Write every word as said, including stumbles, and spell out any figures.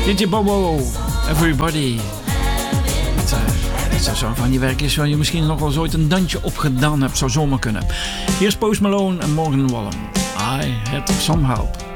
Dit Bobo, Everybody. Het, uh, het zou zo van die werk is waar je misschien nog wel eens ooit een dansje op gedaan hebt. Zou zomaar kunnen. Hier is Post Malone en Morgan Wallen. I had some help.